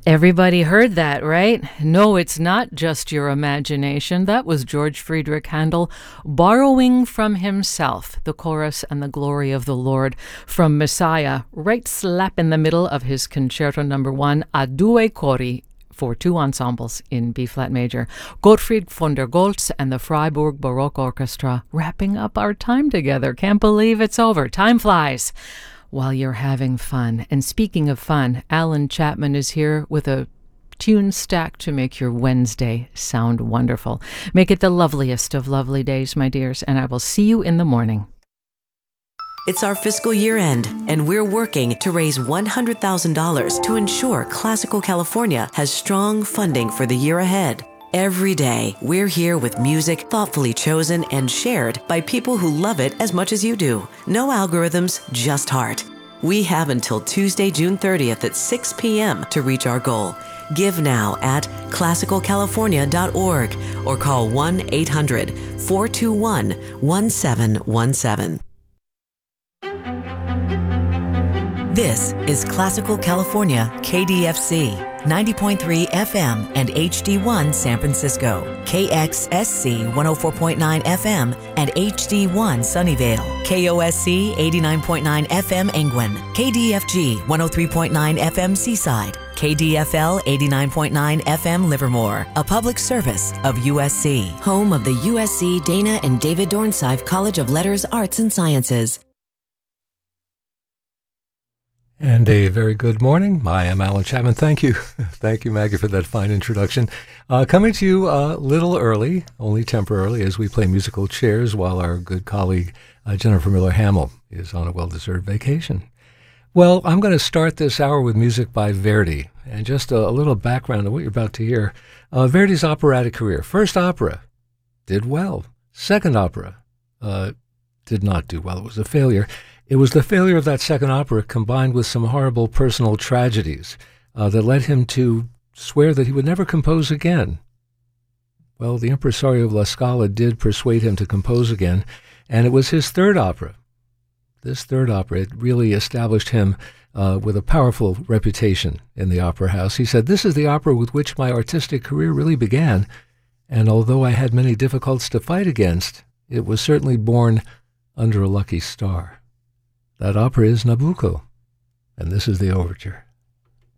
Everybody heard that, right? No, it's not just your imagination. That was George Friedrich Handel borrowing from himself the chorus and the glory of the Lord from Messiah, right slap in the middle of his Concerto No. 1, A Due Cori, for two ensembles in B-flat major. Gottfried von der Goltz and the Freiburg Baroque Orchestra wrapping up our time together. Can't believe it's over. Time flies while you're having fun. And speaking of fun, Alan Chapman is here with a tune stack to make your Wednesday sound wonderful. Make it the loveliest of lovely days, my dears, and I will see you in the morning. It's our fiscal year end, and we're working to raise $100,000 to ensure Classical California has strong funding for the year ahead. Every day, we're here with music thoughtfully chosen and shared by people who love it as much as you do. No algorithms, just heart. We have until Tuesday, June 30th at 6 p.m. to reach our goal. Give now at classicalcalifornia.org or call 1-800-421-1717. This is Classical California, KDFC, 90.3 FM and HD1 San Francisco, KXSC 104.9 FM and HD1 Sunnyvale, KOSC 89.9 FM Angwin, KDFG 103.9 FM Seaside, KDFL 89.9 FM Livermore, a public service of USC, home of the USC Dana and David Dornsife College of Letters, Arts and Sciences. And a very good morning. I am Alan Chapman. Thank you. Thank you, Maggie, for that fine introduction. Coming to you a little early, only temporarily, as we play musical chairs while our good colleague Jennifer Miller-Hamill is on a well-deserved vacation. Well, I'm going to start this hour with music by Verdi. And just a little background of what you're about to hear. Verdi's operatic career. First opera did well. Second opera did not do well. It was a failure. It was the failure of that second opera combined with some horrible personal tragedies that led him to swear that he would never compose again. Well, the impresario of La Scala did persuade him to compose again, and it was his third opera. This third opera, it really established him with a powerful reputation in the opera house. He said, "This is the opera with which my artistic career really began, and although I had many difficulties to fight against, it was certainly born under a lucky star." That opera is Nabucco, and this is the overture.